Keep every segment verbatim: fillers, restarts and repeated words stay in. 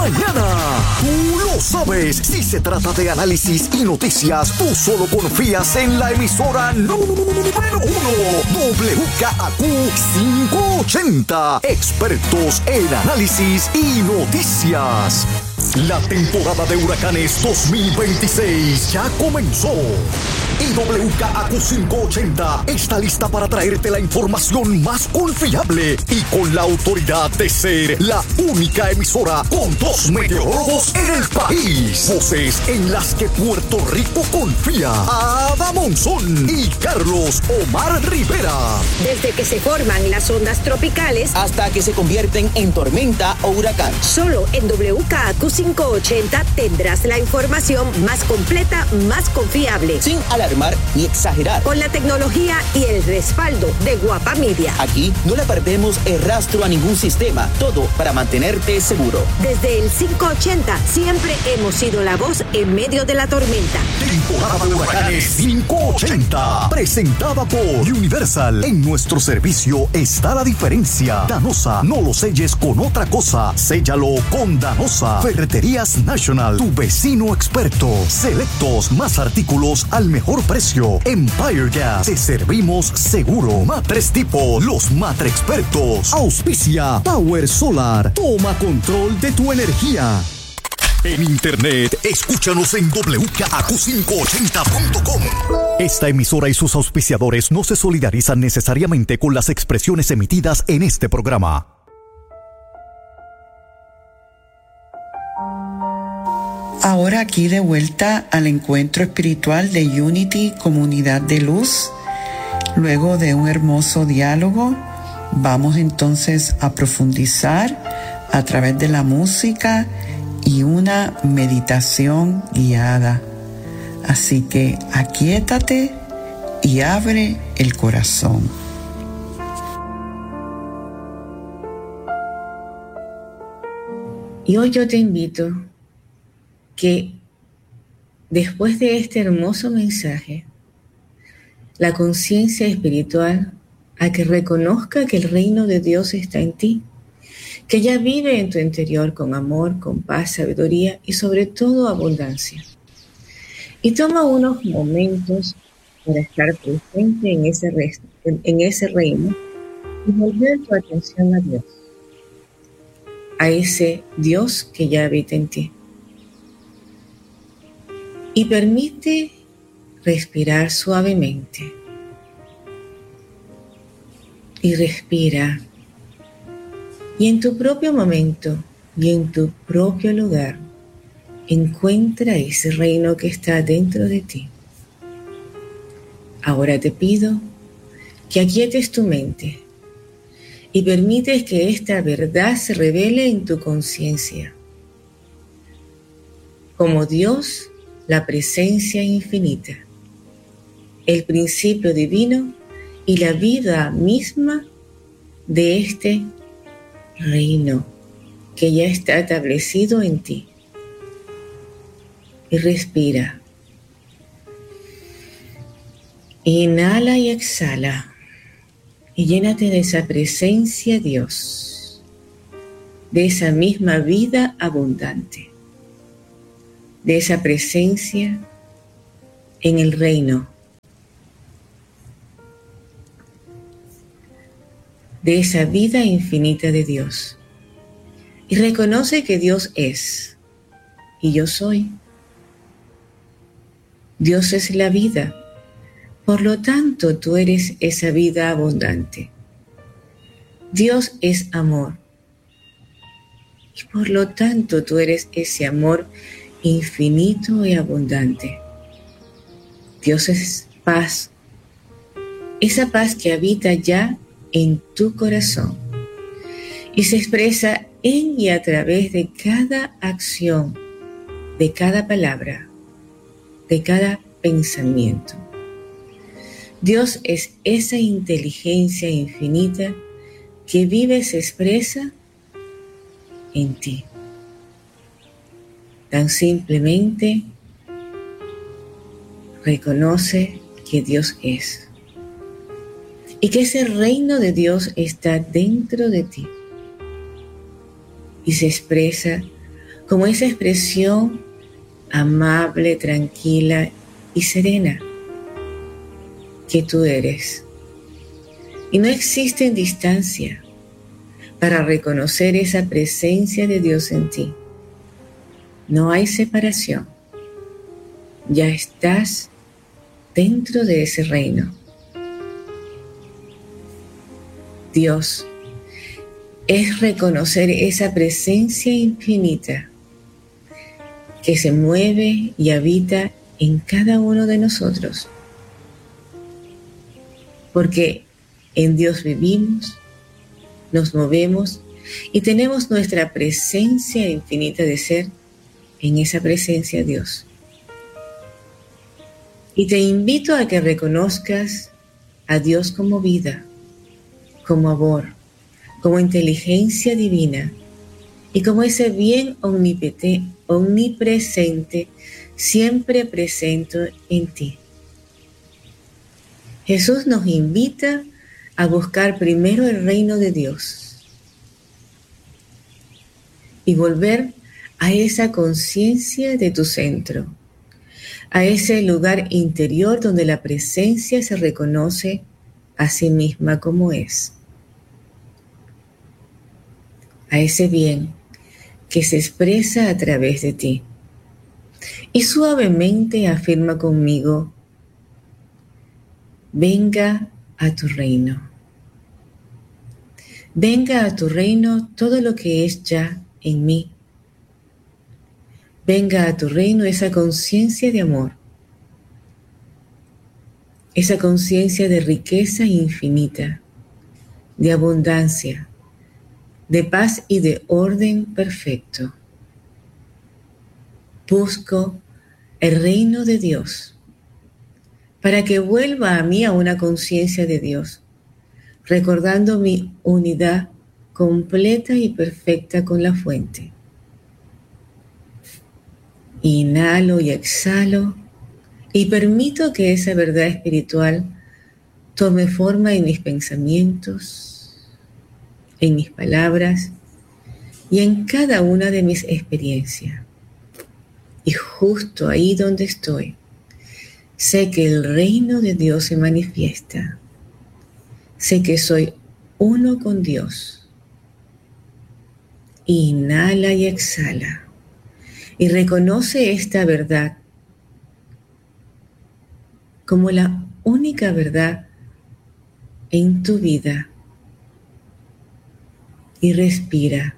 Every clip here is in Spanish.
mañana. Tú lo sabes, si se trata de análisis y noticias, tú solo confías en la emisora número uno, W K A Q quinientos ochenta. Expertos en análisis y noticias. La temporada de huracanes dos mil veintiséis ya comenzó. Y W K A Q quinientos ochenta está lista para traerte la información más confiable y con la autoridad de ser la única emisora con dos meteorólogos en el país. Voces en las que Puerto Rico confía. Ada Monzón y Carlos Omar Rivera. Desde que se forman las ondas tropicales hasta que se convierten en tormenta o huracán. Solo en W K A Q quinientos ochenta tendrás la información más completa, más confiable. Sin alarmar ni exagerar. Con la tecnología y el respaldo de Guapa Media. Aquí no le perdemos el rastro a ningún sistema. Todo para mantenerte seguro. Desde el quinientos ochenta siempre hemos sido la voz en medio de la tormenta. Temporada de huracanes quinientos ochenta. Presentada por Universal. En nuestro servicio está la diferencia. Danosa, no lo selles con otra cosa. Séllalo con Danosa. Ferreterías National, tu vecino experto. Selectos, más artículos al mejor precio. Empire Gas, te servimos seguro. Matres Tipo, los matre expertos. Auspicia Power Solar. Toma control de tu energía. En internet, escúchanos en W K A Q quinientos ochenta punto com. Esta emisora y sus auspiciadores no se solidarizan necesariamente con las expresiones emitidas en este programa. Ahora aquí de vuelta al encuentro espiritual de Unity, Comunidad de Luz. Luego de un hermoso diálogo, vamos entonces a profundizar a través de la música y una meditación guiada. Así que aquíétate y abre el corazón. Y hoy yo te invito que después de este hermoso mensaje, la conciencia espiritual a que reconozca que el reino de Dios está en ti, que ya vive en tu interior con amor, con paz, sabiduría y sobre todo abundancia. Y toma unos momentos para estar presente en ese, resto, en, en ese reino y volver tu atención a Dios, a ese Dios que ya habita en ti. Y permite respirar suavemente. Y respira. Y en tu propio momento y en tu propio lugar, encuentra ese reino que está dentro de ti. Ahora te pido que aquietes tu mente y permites que esta verdad se revele en tu conciencia. Como Dios, la presencia infinita, el principio divino y la vida misma de este reino que ya está establecido en ti. Y respira. Inhala y exhala y llénate de esa presencia, Dios, de esa misma vida abundante, de esa presencia en el reino, de esa vida infinita de Dios. Y reconoce que Dios es y yo soy. Dios es la vida, por lo tanto tú eres esa vida abundante. Dios es amor y por lo tanto tú eres ese amor infinito y abundante. Dios es paz, esa paz que habita ya en tu corazón y se expresa en y a través de cada acción, de cada palabra, de cada pensamiento. Dios es esa inteligencia infinita que vive y se expresa en ti. Tan simplemente reconoce que Dios es y que ese reino de Dios está dentro de ti y se expresa como esa expresión amable, tranquila y serena que tú eres. Y no existe distancia para reconocer esa presencia de Dios en ti. No hay separación. Ya estás dentro de ese reino. Dios es reconocer esa presencia infinita que se mueve y habita en cada uno de nosotros. Porque en Dios vivimos, nos movemos y tenemos nuestra presencia infinita de ser en esa presencia de Dios. Y te invito a que reconozcas a Dios como vida, como amor, como inteligencia divina y como ese bien omnipresente, siempre presente en ti. Jesús nos invita a buscar primero el reino de Dios y volver a esa conciencia de tu centro, a ese lugar interior donde la presencia se reconoce a sí misma como es, a ese bien que se expresa a través de ti. Y suavemente afirma conmigo: venga a tu reino. Venga a tu reino todo lo que es ya en mí. Venga a tu reino esa conciencia de amor, esa conciencia de riqueza infinita, de abundancia, de paz y de orden perfecto. Busco el reino de Dios para que vuelva a mí a una conciencia de Dios, recordando mi unidad completa y perfecta con la fuente. Inhalo y exhalo y permito que esa verdad espiritual tome forma en mis pensamientos, en mis palabras y en cada una de mis experiencias. Y justo ahí donde estoy, sé que el reino de Dios se manifiesta. Sé que soy uno con Dios. Inhala y exhala. Y reconoce esta verdad como la única verdad en tu vida. Y respira.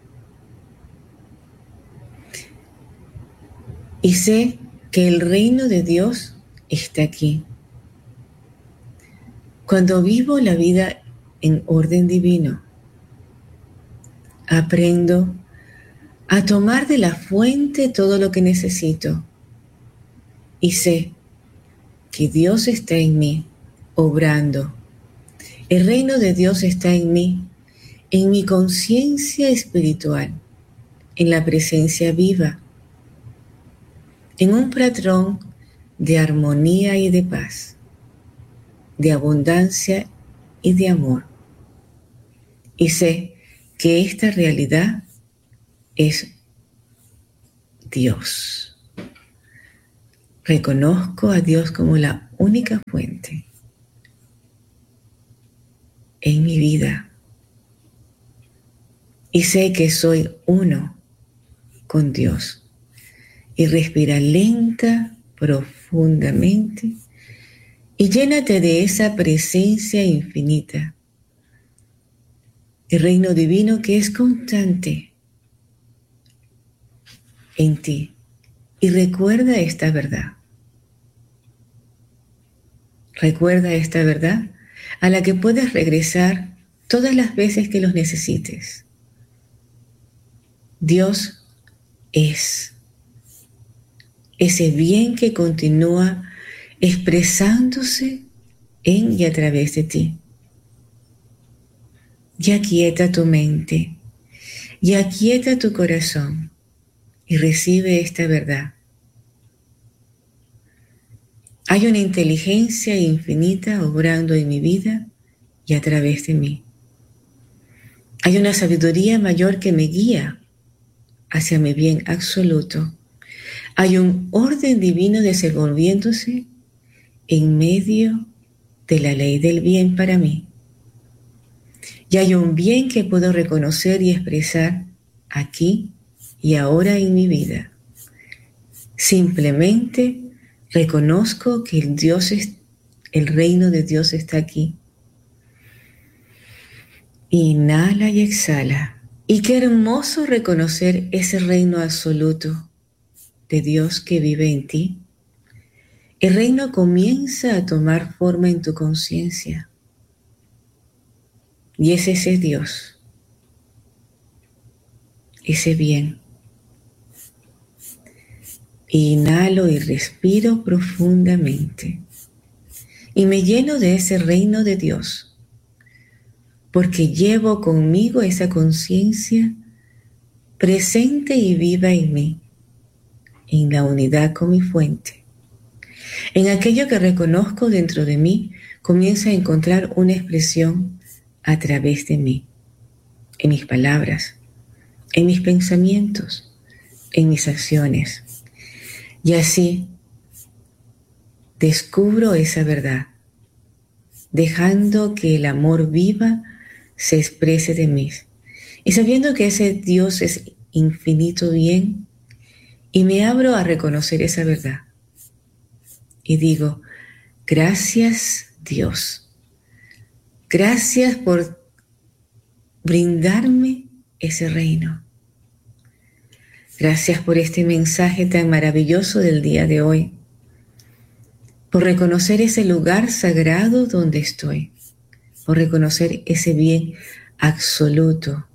Y sé que el reino de Dios está aquí. Cuando vivo la vida en orden divino, aprendo a tomar de la fuente todo lo que necesito y sé que Dios está en mí, obrando. El reino de Dios está en mí, en mi conciencia espiritual, en la presencia viva, en un patrón de armonía y de paz, de abundancia y de amor. Y sé que esta realidad es Dios. Reconozco a Dios como la única fuente en mi vida. Y sé que soy uno con Dios. Y respira lenta, profundamente, y llénate de esa presencia infinita, el reino divino que es constante en ti. Y recuerda esta verdad. Recuerda esta verdad a la que puedes regresar todas las veces que los necesites. Dios es ese bien que continúa expresándose en y a través de ti. Y aquieta tu mente, y aquieta tu corazón, y recibe esta verdad. Hay una inteligencia infinita obrando en mi vida y a través de mí. Hay una sabiduría mayor que me guía hacia mi bien absoluto. Hay un orden divino desenvolviéndose en medio de la ley del bien para mí. Y hay un bien que puedo reconocer y expresar aquí y ahora en mi vida. Simplemente reconozco que el Dios es, el reino de Dios está aquí. Inhala y exhala. Y qué hermoso reconocer ese reino absoluto de Dios que vive en ti. El reino comienza a tomar forma en tu conciencia. Y es ese Dios, ese bien. Inhalo y respiro profundamente. Y me lleno de ese reino de Dios, porque llevo conmigo esa conciencia presente y viva en mí, en la unidad con mi fuente. En aquello que reconozco dentro de mí, comienza a encontrar una expresión a través de mí, en mis palabras, en mis pensamientos, en mis acciones. Y así descubro esa verdad, dejando que el amor viva se exprese de mí. Y sabiendo que ese Dios es infinito bien, y me abro a reconocer esa verdad. Y digo, gracias Dios. Gracias por brindarme ese reino. Gracias por este mensaje tan maravilloso del día de hoy. Por reconocer ese lugar sagrado donde estoy. Por reconocer ese bien absoluto.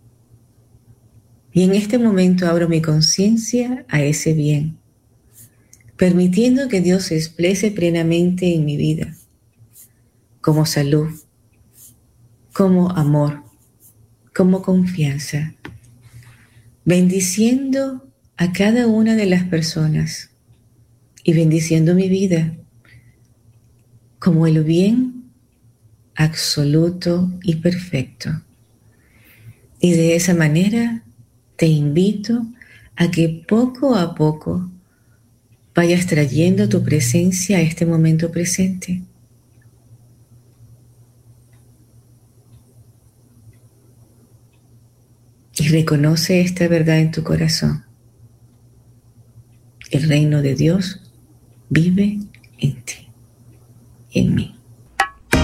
Y en este momento abro mi conciencia a ese bien, permitiendo que Dios se exprese plenamente en mi vida, como salud, como amor, como confianza, bendiciendo a cada una de las personas y bendiciendo mi vida como el bien absoluto y perfecto. Y de esa manera te invito a que poco a poco vayas trayendo tu presencia a este momento presente. Y reconoce esta verdad en tu corazón. El reino de Dios vive